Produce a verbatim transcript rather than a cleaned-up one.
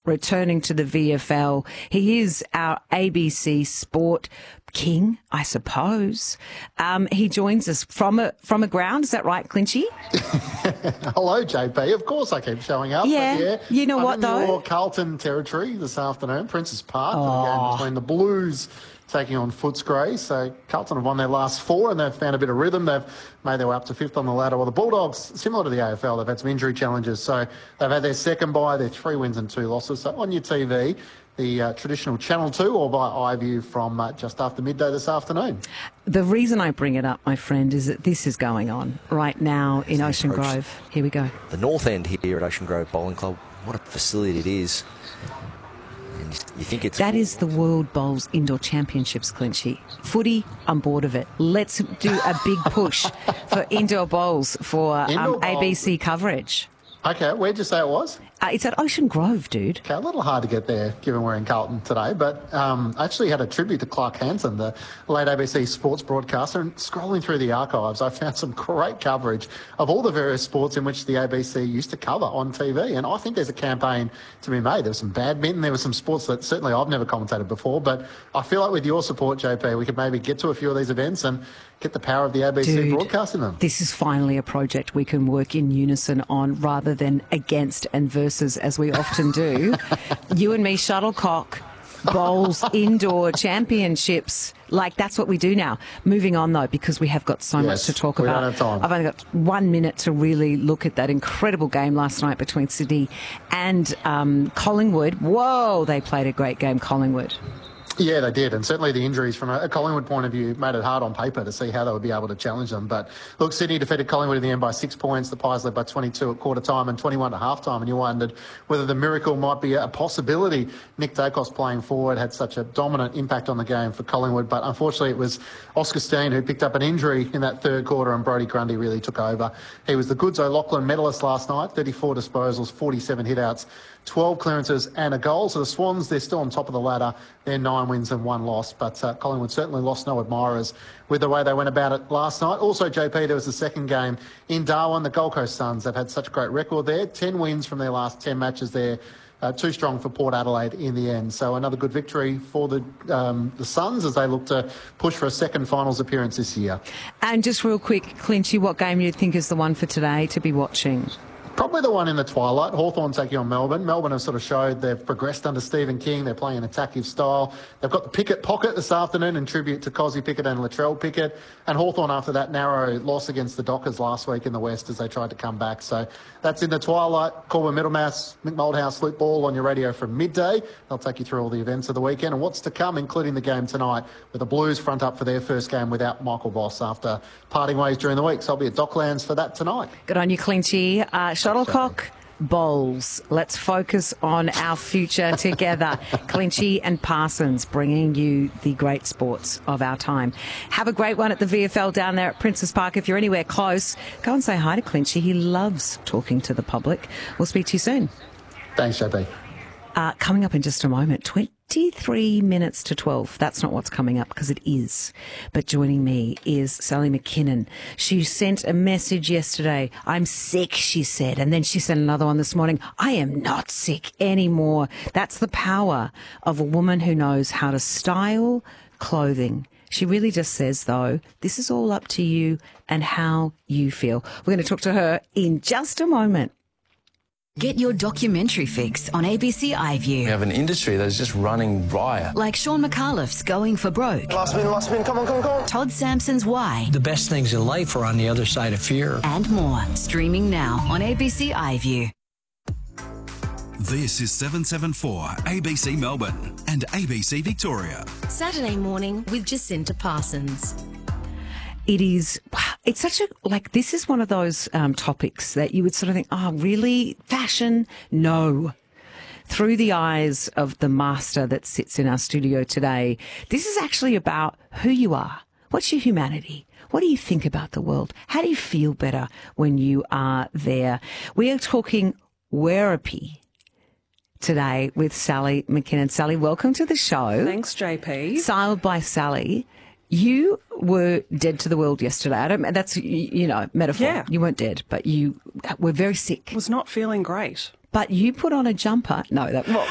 returning to the V F L. He is our A B C Sport king, I suppose. Um, he joins us from a from a ground. Is that right, Clinchy? Hello, J P. Of course I keep showing up. Yeah. But yeah You know I'm what, in though? your Carlton territory this afternoon, Princes Park, for the Oh. game between the Blues taking on Footscray. So Carlton have won their last four and they've found a bit of rhythm. They've made their way up to fifth on the ladder. Well, the Bulldogs, similar to the A F L, they've had some injury challenges. So they've had their second bye, their three wins and two losses. So on your T V, the uh, traditional Channel two or via iView from uh, just after midday this afternoon. The reason I bring it up, my friend, is that this is going on right now in Ocean Grove. Here we go. The north end here at Ocean Grove Bowling Club, what a facility it is. And you think it's... That is the World Bowls Indoor Championships, Clinchy. Footy, I'm bored of it. Let's do a big push for indoor bowls for Indoor um, A B C bowls. coverage. Okay, where'd you say it was? Uh, it's at Ocean Grove, dude. Okay, a little hard to get there, given we're in Carlton today, but um, I actually had a tribute to Clark Hansen, the late A B C sports broadcaster, and scrolling through the archives, I found some great coverage of all the various sports in which the A B C used to cover on T V, and I think there's a campaign to be made. There was some badminton, there were some sports that certainly I've never commentated before, but I feel like with your support, J P, we could maybe get to a few of these events and get the power of the A B C Dude, broadcasting them. This is finally a project we can work in unison on rather than against and versus, as we often do. You and me, shuttlecock, bowls, indoor championships. Like, that's what we do now. Moving on, though, because we have got so Yes, much to talk we about. don't have time. I've only got one minute to really look at that incredible game last night between Sydney and um, Collingwood. Whoa, they played a great game, Collingwood. Yeah, they did, and certainly the injuries from a Collingwood point of view made it hard on paper to see how they would be able to challenge them. But look, Sydney defeated Collingwood in the end by six points. The Pies led by twenty-two at quarter time and twenty-one at half time, and you wondered whether the miracle might be a possibility. Nick Dacos playing forward had such a dominant impact on the game for Collingwood, but unfortunately it was Oscar Steen who picked up an injury in that third quarter, and Brodie Grundy really took over. He was the Goods O'Loughlin medalist last night, thirty-four disposals, forty-seven hitouts, twelve clearances and a goal. So the Swans, they're still on top of the ladder. They're nine wins and one loss. But uh, Collingwood certainly lost no admirers with the way they went about it last night. Also, J P, there was the second game in Darwin. The Gold Coast Suns have had such a great record there. ten wins from their last ten matches there. Uh, too strong for Port Adelaide in the end. So another good victory for the um, the Suns as they look to push for a second finals appearance this year. And just real quick, Clinchy, what game do you think is the one for today to be watching? Probably the one in the twilight. Hawthorn taking on Melbourne. Melbourne have sort of showed they've progressed under Stephen King. They're playing an attacking style. They've got the Pickett pocket this afternoon in tribute to Cosy Pickett and Latrell Pickett. And Hawthorn, after that narrow loss against the Dockers last week in the West as they tried to come back. So that's in the twilight. Corbin Middlemass, Mick Moldhouse, Luke Ball on your radio from midday. They'll take you through all the events of the weekend and what's to come, including the game tonight, with the Blues front up for their first game without Michael Voss after parting ways during the week. So I'll be at Docklands for that tonight. Good on you, Clinchy. Uh, shuttlecock. Bowls. Let's focus on our future together. Clinchy and Parsons bringing you the great sports of our time. Have a great one at the V F L down there at Princes Park. If you're anywhere close, go and say hi to Clinchy. He loves talking to the public. We'll speak to you soon. Thanks, J P. Uh, coming up in just a moment, twenty-three minutes to twelve. That's not what's coming up because it is. But joining me is Sally McKinnon. She sent a message yesterday. I'm sick, she said. And then she sent another one this morning. I am not sick anymore. That's the power of a woman who knows how to style clothing. She really just says, though, this is all up to you and how you feel. We're going to talk to her in just a moment. Get your documentary fix on A B C iView. We have an industry that is just running riot. Like Sean McAuliffe's Going for Broke. Last spin, last spin, come on, come on, come on. Todd Sampson's Why. The best things in life are on the other side of fear. And more. Streaming now on A B C iView. This is seven seven four A B C Melbourne and A B C Victoria. Saturday morning with Jacinta Parsons. It is, it's such a, like, this is one of those um, topics that you would sort of think, oh, really? Fashion? No. Through the eyes of the master that sits in our studio today, this is actually about who you are. What's your humanity? What do you think about the world? How do you feel better when you are there? We are talking wearapy today with Sally McKinnon. Sally, welcome to the show. Thanks, J P. Styled by Sally. You were dead to the world yesterday. I don't, that's, you know, metaphor. Yeah. You weren't dead, but you were very sick. Was not feeling great. But you put on a jumper. No, that, well,